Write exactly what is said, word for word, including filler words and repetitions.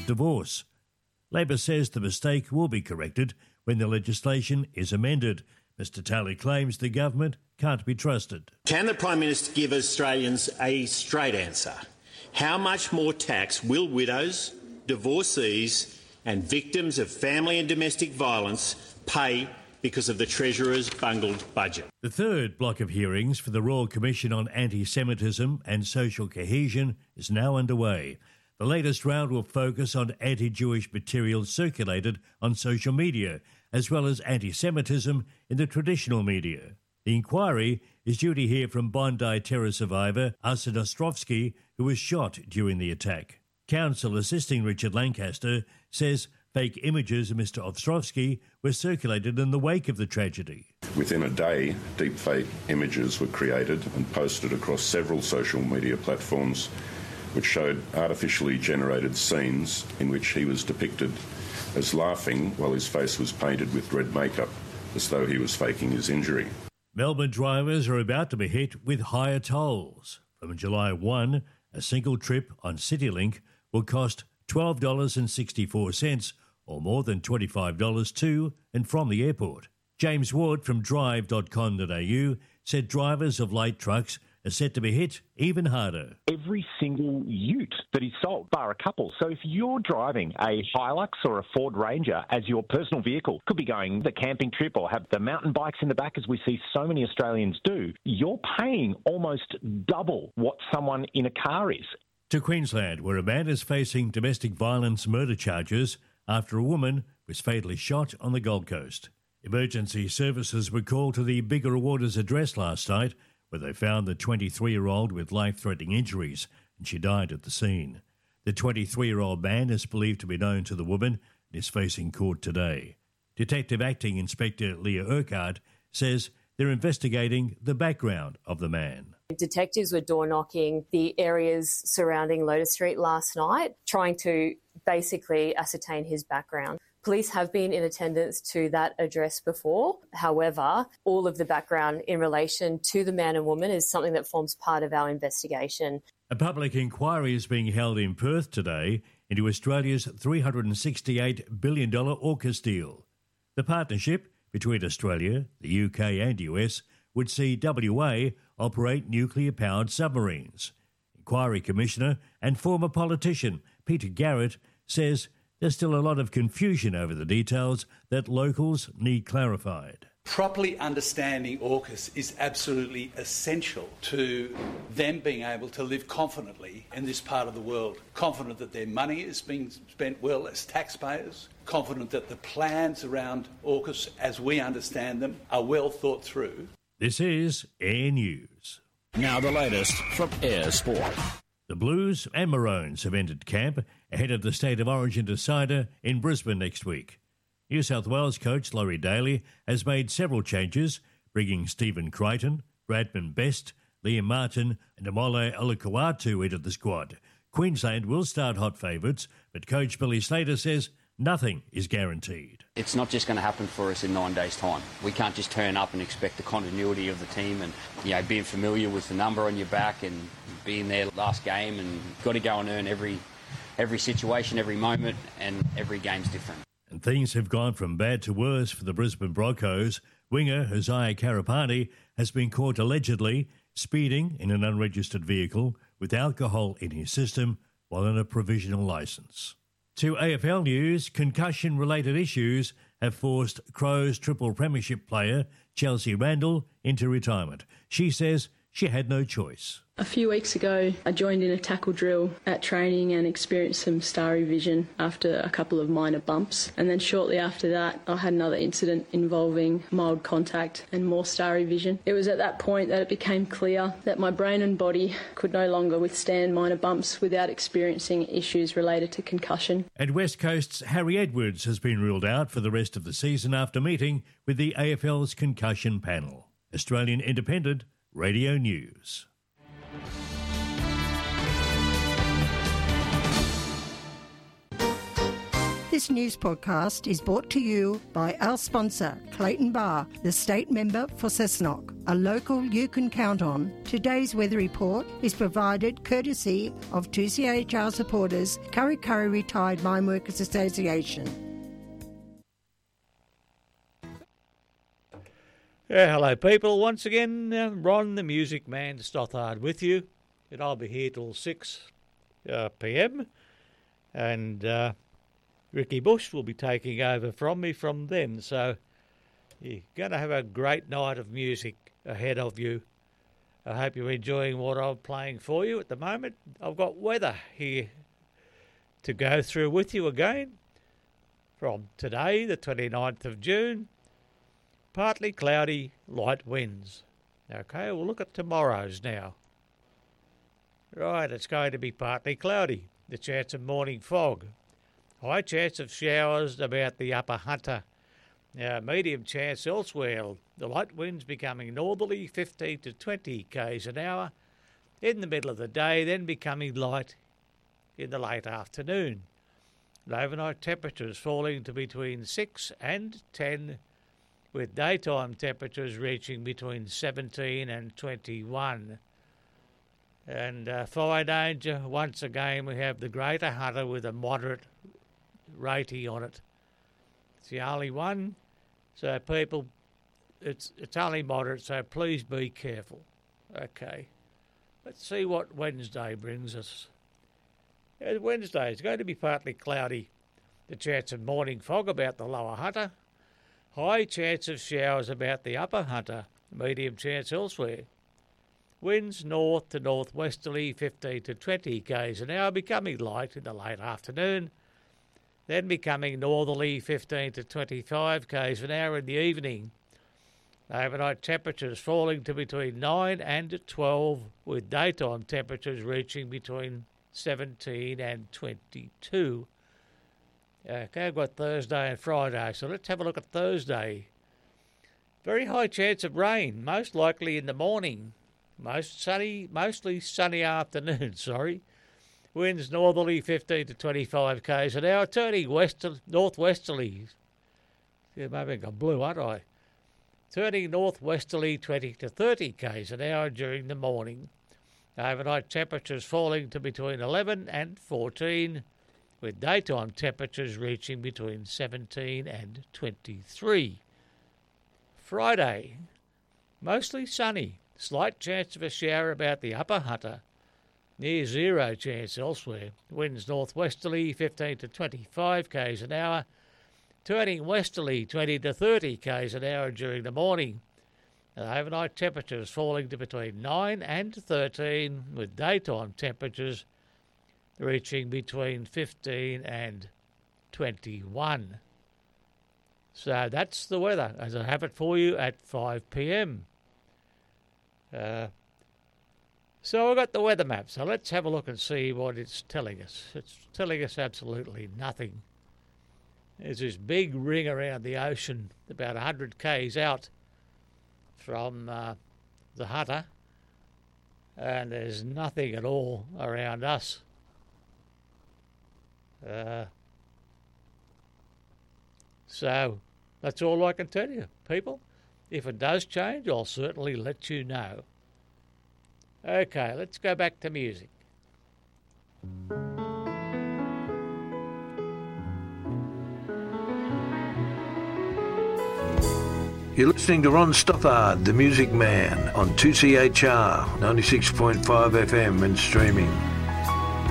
divorce. Labor says the mistake will be corrected when the legislation is amended. Mister Talley claims the government can't be trusted. Can the Prime Minister give Australians a straight answer? How much more tax will widows, divorcees and victims of family and domestic violence pay because of the Treasurer's bungled budget? The third block of hearings for the Royal Commission on Anti-Semitism and Social Cohesion is now underway. The latest round will focus on anti-Jewish material circulated on social media, as well as anti-Semitism in the traditional media. The inquiry is due to hear from Bondi terror survivor Asen Ostrovsky, who was shot during the attack. Counsel assisting Richard Lancaster says fake images of Mister Ostrovsky were circulated in the wake of the tragedy. Within a day, deepfake images were created and posted across several social media platforms, which showed artificially generated scenes in which he was depicted as laughing while his face was painted with red makeup, as though he was faking his injury. Melbourne drivers are about to be hit with higher tolls. From July first, a single trip on CityLink will cost twelve dollars and sixty-four cents, or more than twenty-five dollars to and from the airport. James Ward from drive dot com dot a u said drivers of light trucks are set to be hit even harder. Every single ute that is sold, bar a couple. So if you're driving a Hilux or a Ford Ranger as your personal vehicle, could be going the camping trip or have the mountain bikes in the back, as we see so many Australians do, you're paying almost double what someone in a car is. To Queensland, where a man is facing domestic violence murder charges after a woman was fatally shot on the Gold Coast. Emergency services were called to the Bigger Waters address last night, where they found the twenty-three-year-old with life-threatening injuries, and she died at the scene. The twenty-three-year-old man is believed to be known to the woman and is facing court today. Detective Acting Inspector Leah Urquhart says they're investigating the background of the man. Detectives were door-knocking the areas surrounding Lotus Street last night, trying to basically ascertain his background. Police have been in attendance to that address before. However, all of the background in relation to the man and woman is something that forms part of our investigation. A public inquiry is being held in Perth today into Australia's three hundred sixty-eight billion dollars AUKUS deal. The partnership between Australia, the U K and U S would see W A operate nuclear-powered submarines. Inquiry Commissioner and former politician Peter Garrett says there's still a lot of confusion over the details that locals need clarified. Properly understanding AUKUS is absolutely essential to them being able to live confidently in this part of the world, confident that their money is being spent well as taxpayers, confident that the plans around AUKUS, as we understand them, are well thought through. This is Air News. Now the latest from Air Sport. The Blues and Maroons have entered camp ahead of the State of Origin decider in Brisbane next week. New South Wales coach Laurie Daly has made several changes, bringing Stephen Crichton, Bradman Best, Liam Martin and Amole Olukwatu into the squad. Queensland will start hot favourites, but coach Billy Slater says nothing is guaranteed. It's not just going to happen for us in nine days' time. We can't just turn up and expect the continuity of the team and, you know, being familiar with the number on your back and being there last game, and you've got to go and earn every every situation, every moment, and every game's different. And things have gone from bad to worse for the Brisbane Broncos. Winger Josiah Karapani has been caught allegedly speeding in an unregistered vehicle with alcohol in his system while on a provisional licence. To A F L news, concussion-related issues have forced Crows triple premiership player Chelsea Randall into retirement. She says she had no choice. A few weeks ago, I joined in a tackle drill at training and experienced some starry vision after a couple of minor bumps. And then shortly after that, I had another incident involving mild contact and more starry vision. It was at that point that it became clear that my brain and body could no longer withstand minor bumps without experiencing issues related to concussion. And West Coast's Harry Edwards has been ruled out for the rest of the season after meeting with the A F L's concussion panel. Australian Independent Radio News. This news podcast is brought to you by our sponsor, Clayton Bar, the state member for Cessnock, a local you can count on. Today's weather report is provided courtesy of two C H R supporters, Kurri Kurri Retired Mine Workers Association. Yeah, hello people. Once again, uh, Ron the Music Man Stothard with you, and I'll be here till six uh, p m, and uh, Ricky Bush will be taking over from me from then, so you're going to have a great night of music ahead of you. I hope you're enjoying what I'm playing for you at the moment. I've got weather here to go through with you again from today, the twenty-ninth of June. Partly cloudy, light winds. Okay, we'll look at tomorrow's now. Right, it's going to be partly cloudy. The chance of morning fog. High chance of showers about the upper Hunter. Now, medium chance elsewhere. The light winds becoming northerly, fifteen to twenty k's an hour in the middle of the day, then becoming light in the late afternoon. Overnight temperatures falling to between six and ten, with daytime temperatures reaching between seventeen and twenty-one. And uh, fire danger, once again, we have the Greater Hunter with a moderate rating on it. It's the only one, so people, it's it's only moderate, so please be careful. Okay, let's see what Wednesday brings us. Yeah, Wednesday is going to be partly cloudy. The chance of morning fog about the lower Hunter. High chance of showers about the upper Hunter, medium chance elsewhere. Winds north to northwesterly, fifteen to twenty k's an hour, becoming light in the late afternoon, then becoming northerly, fifteen to twenty-five k's an hour in the evening. Overnight temperatures falling to between nine and twelve, with daytime temperatures reaching between seventeen and twenty-two. Okay, I've got Thursday and Friday, so let's have a look at Thursday. Very high chance of rain, most likely in the morning. Most sunny, mostly sunny afternoon, sorry. Winds northerly, fifteen to twenty-five k's an hour, turning west northwesterly. Yeah, maybe I got blue, aren't I? Turning northwesterly, twenty to thirty k's an hour during the morning. Overnight temperatures falling to between eleven and fourteen, with daytime temperatures reaching between seventeen and twenty-three. Friday, mostly sunny, slight chance of a shower about the upper Hunter, near zero chance elsewhere. Winds northwesterly, fifteen to twenty-five k's an hour, turning westerly, twenty to thirty k's an hour during the morning. And overnight temperatures falling to between nine and thirteen, with daytime temperatures reaching between fifteen and twenty-one. So that's the weather as I have it for you at five p m. Uh, so I've got the weather map, so let's have a look and see what it's telling us. It's telling us absolutely nothing. There's this big ring around the ocean about one hundred k's out from uh, the Hunter, and there's nothing at all around us. Uh, so that's all I can tell you, people. If it does change, I'll certainly let you know. Okay, let's go back to music. You're listening to Ron Stothard, the Music Man, on two C H R, ninety-six point five F M and streaming.